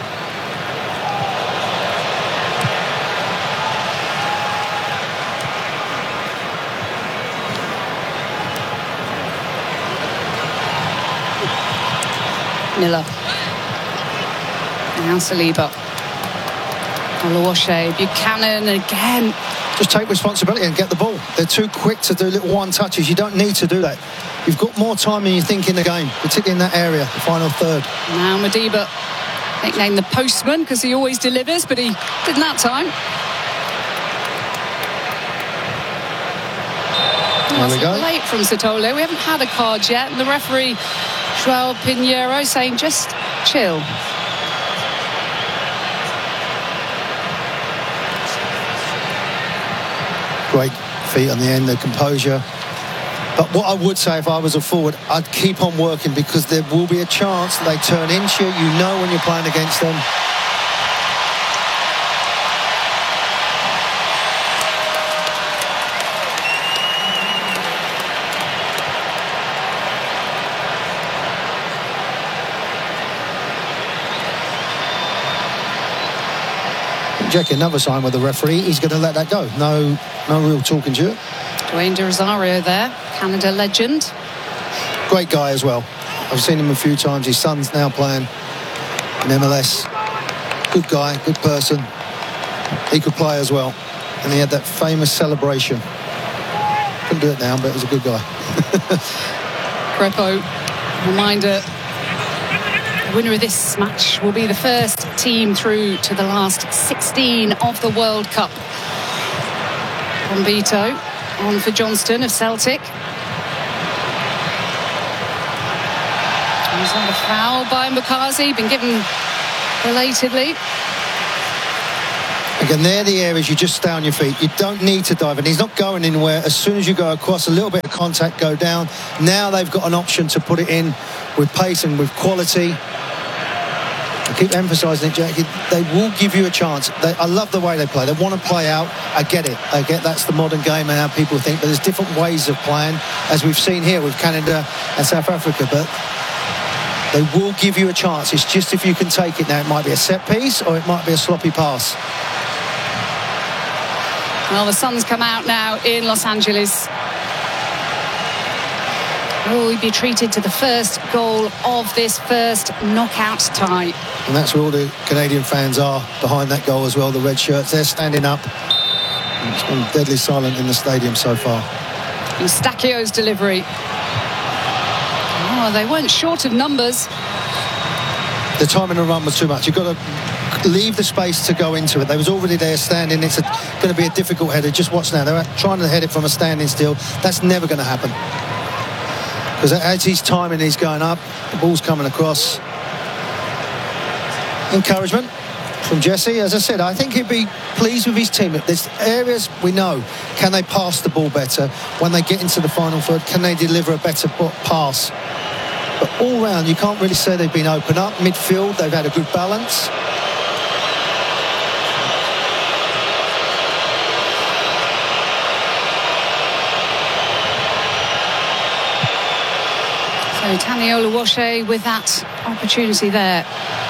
Miller. Now Saliba. Oluwaseyi, Buchanan again. Just take responsibility and get the ball. They're too quick to do little one touches. You don't need to do that. You've got more time than you think in the game, particularly in that area, the final third. Now Madiba, nicknamed the postman because he always delivers, but he didn't that time. There we go. Late from Sitole. We haven't had a card yet, and the referee, João Pinheiro, saying just chill. Great feet on the end, the composure. But what I would say if I was a forward, I'd keep on working, because there will be a chance that they turn into you. You know when you're playing against them. Jackie, another sign with the referee, he's going to let that go. No, no real talking to it. Dwayne De Rosario there, Canada legend. Great guy as well. I've seen him a few times. His son's now playing in M L S. Good guy, good person. He could play as well. And he had that famous celebration. Couldn't do it now, but he's a good guy. Crepo, reminder winner of this match will be the first team through to the last sixteen of the World Cup. Bombito on for Johnston of Celtic. He's on a foul by Mukazi, been given belatedly. Again, they're the areas you just stay on your feet. You don't need to dive in. He's not going anywhere. As soon as you go across, a little bit of contact, go down. Now they've got an option to put it in with pace and with quality. I keep emphasising it, Jackie. They will give you a chance. They, I love the way they play. They want to play out. I get it. I get that's the modern game and how people think. But there's different ways of playing, as we've seen here with Canada and South Africa. But they will give you a chance. It's just if you can take it now. It might be a set piece or it might be a sloppy pass. Well, the sun's come out now in Los Angeles. Will we be treated to the first goal of this first knockout tie? And that's where all the Canadian fans are behind that goal as well, the red shirts. They're standing up. It's been deadly silent in the stadium so far. Eustachio's delivery. Oh, they weren't short of numbers. The time in the run was too much. You've got to leave the space to go into it. They was already there standing. It's going to be a difficult header. Just watch now. They're trying to head it from a standing still. That's never going to happen. Because as he's timing, he's going up. The ball's coming across. Encouragement from Jesse. As I said, I think he'd be pleased with his team. There's areas we know. Can they pass the ball better? When they get into the final third, can they deliver a better pass? But all round, you can't really say they've been open up. Midfield, they've had a good balance. So Tani Oluwase with that opportunity there.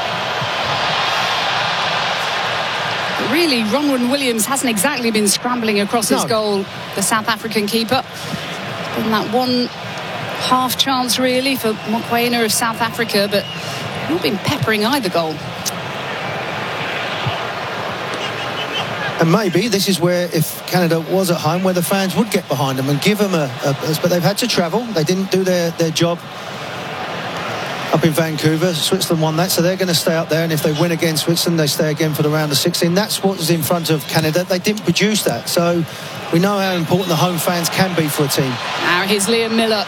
But really, Ronwen Williams hasn't exactly been scrambling across his no. goal, the South African keeper. It's been that one half chance really for Mokoena of South Africa, but not been peppering either goal. And maybe this is where, if Canada was at home, where the fans would get behind them and give them a, a but they've had to travel. They didn't do their, their job up in Vancouver. Switzerland won that, so they're going to stay up there, and if they win against Switzerland, they stay again for the round of sixteen. That's what was in front of Canada. They didn't produce that, so we know how important the home fans can be for a team. Now here's Liam Miller.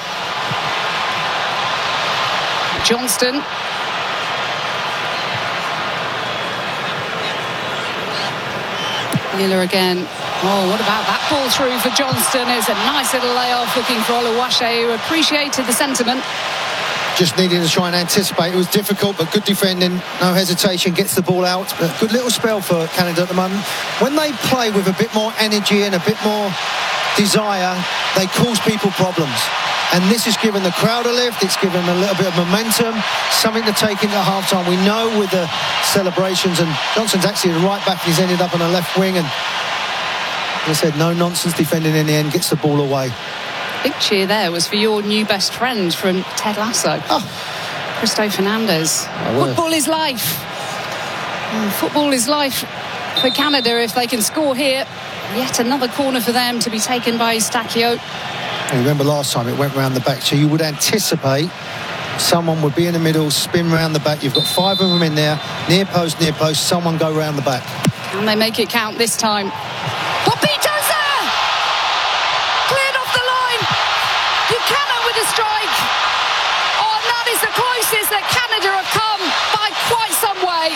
Johnston. Miller again. Oh, what about that ball through for Johnston? It's a nice little layoff looking for Oluwase, who appreciated the sentiment. Just needed to try and anticipate. It was difficult, but good defending. No hesitation, gets the ball out. But good little spell for Canada at the moment. When they play with a bit more energy and a bit more desire, they cause people problems. And this has given the crowd a lift. It's given them a little bit of momentum, something to take into half-time. We know with the celebrations, and Johnson's actually the right back. He's ended up on the left wing, and as I said, no nonsense defending in the end, gets the ball away. Big cheer there was for your new best friend from Ted Lasso. Oh. Christo Fernandez. Oh, football is life. Mm, football is life for Canada if they can score here. Yet another corner for them to be taken by Eustachio. And remember last time it went round the back, so you would anticipate someone would be in the middle, spin round the back. You've got five of them in there, near post, near post, someone go round the back. And they make it count this time. Bombito's there! Cleared off the line! Buchanan with a strike! Oh, and that is the closest that Canada have come by quite some way.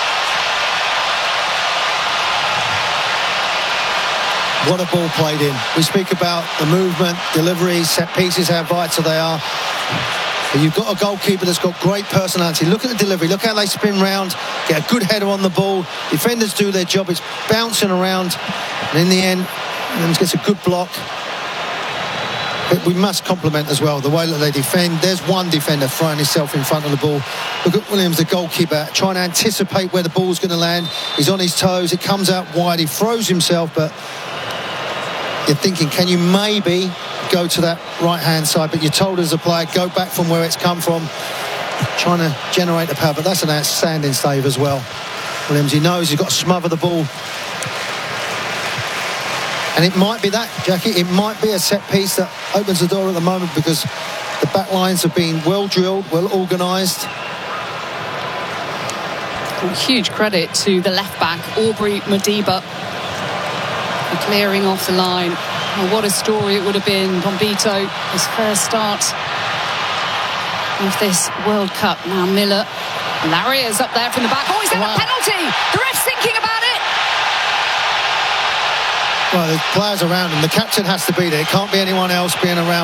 What a ball played in. We speak about the movement, delivery, set pieces, how vital they are. But you've got a goalkeeper that's got great personality. Look at the delivery. Look how they spin round, get a good header on the ball. Defenders do their job. It's bouncing around. And in the end, Williams gets a good block. But we must compliment as well the way that they defend. There's one defender throwing himself in front of the ball. Look at Williams, the goalkeeper, trying to anticipate where the ball's going to land. He's on his toes. It comes out wide. He throws himself, but you're thinking, can you maybe go to that right-hand side? But you're told as a player, go back from where it's come from, trying to generate the power. But that's an outstanding save as well. Williams, he knows he's got to smother the ball. And it might be that, Jackie, it might be a set piece that opens the door at the moment, because the back lines have been well drilled, well organised. Well, huge credit to the left back, Aubrey Madiba, for clearing off the line. Oh, what a story it would have been. Bombito, his first start of this World Cup. Now Miller. Larry is up there from the back. Oh, he's got wow. a penalty. The ref's thinking about it. Well, there's players around him. The captain has to be there. It can't be anyone else being around.